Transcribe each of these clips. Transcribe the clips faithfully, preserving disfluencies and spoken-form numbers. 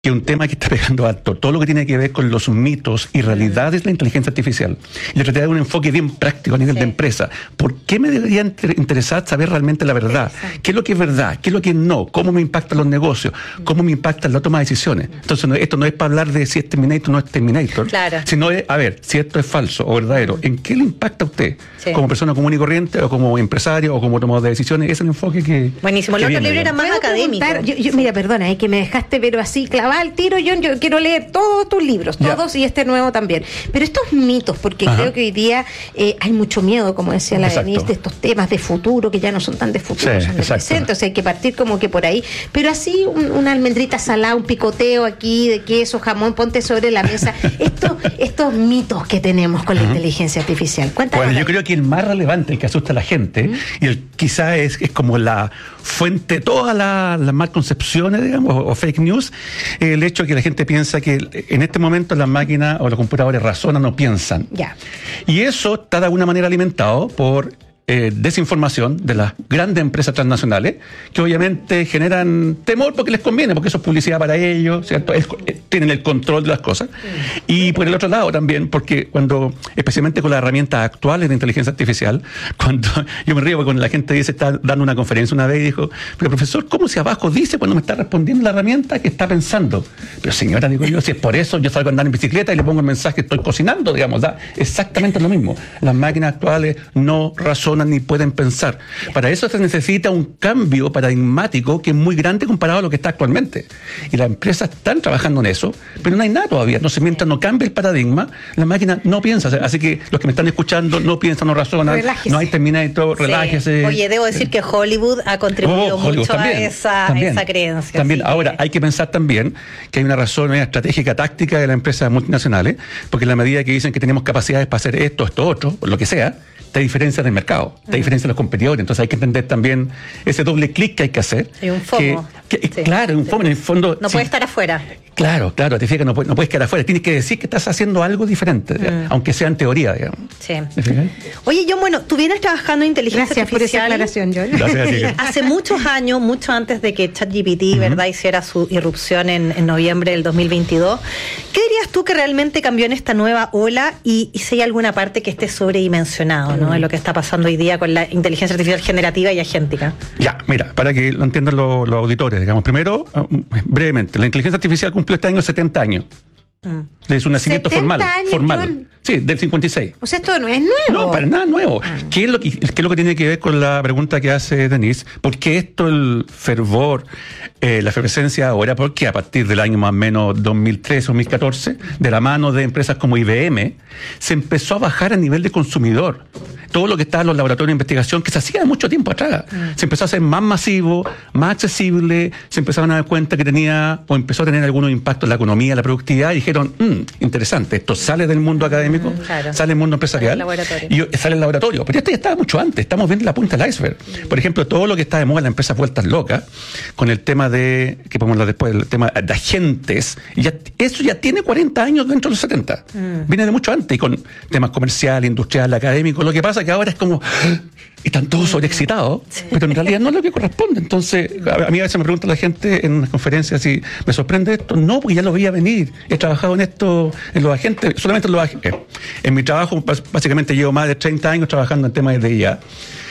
que es un tema que está pegando alto, todo lo que tiene que ver con los mitos y realidades de la inteligencia artificial. Y le traté de dar un enfoque bien práctico a nivel sí. de empresa. ¿Por qué me debería interesar saber realmente la verdad? ¿Qué es lo que es verdad? ¿Qué es lo que no? ¿Cómo me impactan los negocios? ¿Cómo me impacta la toma de decisiones? Entonces, no, esto no es para hablar de si es Terminator o no es Terminator, claro. sino es, a ver, si esto es falso o verdadero, ¿en qué le impacta a usted? Sí. Como persona común y corriente, o como empresario, o como tomador de decisiones. Ese es el enfoque que... Buenísimo. El otro libro era más académico. Yo, yo, mira, perdona, es que me dejaste pero así clavar al tiro, yo, yo quiero leer todos tus libros, todos, ya. y este nuevo también. Pero estos mitos, porque Ajá. creo que hoy día eh, hay mucho miedo, como decía la Denise, de estos temas de futuro, que ya no son tan de futuro, sí, son de presente, o sea, hay que partir como que por ahí. Pero así, un, una almendrita salada, un picoteo aquí de queso, jamón, ponte sobre la mesa. estos, estos mitos que tenemos con la uh-huh. inteligencia artificial. Cuéntanos. Bueno, yo creo que el más relevante, el que asusta a la gente, uh-huh. y el quizá es, es como la fuente de todas las la mal concepciones, digamos, o, o fake news, el hecho de que la gente piensa que en este momento las máquinas o los computadores razonan o piensan. Ya. Y eso está de alguna manera alimentado por eh, desinformación de las grandes empresas transnacionales, que obviamente generan temor porque les conviene, porque eso es publicidad para ellos, ¿cierto? Es, eh, tienen el control de las cosas. Sí. Y por el otro lado también, porque cuando, especialmente con las herramientas actuales de inteligencia artificial, cuando yo me río porque cuando la gente dice, está dando una conferencia una vez y dijo, pero profesor, ¿cómo si abajo dice cuando me está respondiendo la herramienta que está pensando? Pero señora, digo yo, si es por eso, yo salgo a andar en bicicleta y le pongo el mensaje, estoy cocinando, digamos, da exactamente lo mismo. Las máquinas actuales no razonan ni pueden pensar. Para eso se necesita un cambio paradigmático que es muy grande comparado a lo que está actualmente. Y las empresas están trabajando en eso, pero no hay nada todavía. No se mientras no cambie el paradigma, la máquina no piensa. Así que los que me están escuchando no piensan, no razonan, relájese. No hay Terminator, sí. relájese. Oye, debo decir que Hollywood ha contribuido oh, Hollywood mucho también, a, esa, también, a esa creencia. También. Ahora, hay que pensar también que hay una razón una estratégica táctica de las empresas multinacionales, porque en la medida que dicen que tenemos capacidades para hacer esto, esto, otro, lo que sea, te diferencia del mercado, te diferencia de los competidores. Entonces hay que entender también ese doble clic que hay que hacer. Y un FOMO. Que, que, sí. Claro, un FOMO en el fondo. No sí. puede estar afuera. Claro, claro, te fijas que no, no puedes quedar afuera. Tienes que decir que estás haciendo algo diferente, mm. aunque sea en teoría, digamos. Sí. Oye, John, bueno, tú vienes trabajando en inteligencia Gracias artificial. Por esa aclaración, John. Gracias, hace muchos años, mucho antes de que ChatGPT, uh-huh. ¿verdad?, hiciera su irrupción en, en noviembre del dos mil veintidós. ¿Qué dirías tú que realmente cambió en esta nueva ola y, y si hay alguna parte que esté sobredimensionado, ¿no?, en lo que está pasando hoy día con la inteligencia artificial generativa y agéntica? Ya, mira, para que lo entiendan los, los auditores, digamos, primero, brevemente, la inteligencia artificial cumplió este año setenta años. Mm. De su nacimiento formal. Años, formal. John. Sí, del cincuenta y seis. O sea, esto no es nuevo. No, para nada nuevo. Ah. ¿Qué es lo que, qué es lo que tiene que ver con la pregunta que hace Denise? ¿Por qué esto, el fervor, eh, la efervescencia ahora? Porque a partir del año más o menos dos mil trece, dos mil catorce, de la mano de empresas como I B M, se empezó a bajar a nivel de consumidor. Todo lo que estaba en los laboratorios de investigación, que se hacía mucho tiempo atrás, mm. se empezó a hacer más masivo, más accesible, se empezaron a dar cuenta que tenía, o empezó a tener algunos impactos en la economía, la productividad, y dijeron, mmm, interesante, esto sale del mundo académico, mm, claro. sale del mundo empresarial, y sale el laboratorio. Pero esto ya estaba mucho antes, estamos viendo la punta del iceberg. Mm. Por ejemplo, todo lo que está de moda en las empresas vueltas locas, con el tema de, que podemos hablar después, el tema de agentes, ya, eso ya tiene cuarenta años dentro de los setenta. Mm. Viene de mucho antes, y con temas comercial, industrial, académico. Lo que pasa que ahora es como, están todos sobreexcitados, sí. pero en realidad no es lo que corresponde. Entonces, a mí a veces me pregunta la gente en unas conferencias si me sorprende esto. No, porque ya lo veía venir. He trabajado en esto, en los agentes, solamente en los agentes. En mi trabajo, básicamente llevo más de treinta años trabajando en temas de I A,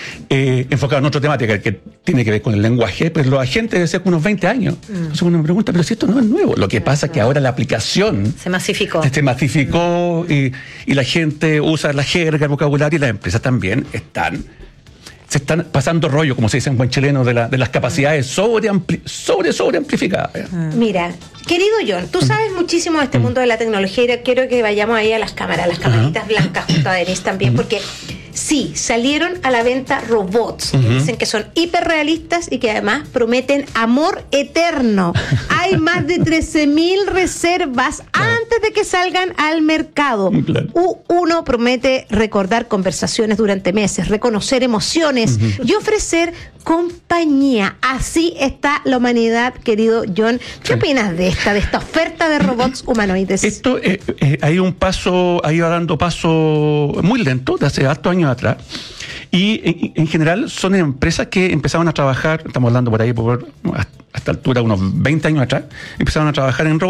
eh, enfocado en otra temática que tiene que ver con el lenguaje, pero los agentes debe ser unos veinte años. Mm. Entonces uno me pregunta, pero si esto no es nuevo. Lo que pasa es que ahora la aplicación se masificó. Se masificó mm. y, y la gente usa la jerga, el vocabulario, y las empresas también están se están pasando rollo, como se dice en buen chileno, de, la, de las capacidades sobre, ampli, sobre, sobre amplificadas. Mm. Mira, querido John, tú sabes mm. muchísimo de este mm. mundo de la tecnología y quiero que vayamos ahí a las cámaras, las camaritas uh-huh. blancas junto a Denise también, mm. porque sí, salieron a la venta robots uh-huh. que dicen que son hiperrealistas y que además prometen amor eterno. Hay más de trece mil reservas claro. antes de que salgan al mercado. Claro. U uno promete recordar conversaciones durante meses, reconocer emociones uh-huh. y ofrecer compañía. Así está la humanidad, querido John. ¿Qué sí. opinas de esta, de esta oferta de robots humanoides? Esto, eh, eh, hay un paso, ha ido dando paso muy lento, de hace hartos años atrás, Y en, en general son empresas que empezaron a trabajar, estamos hablando por ahí por a esta altura, unos veinte años atrás, empezaron a trabajar en robots.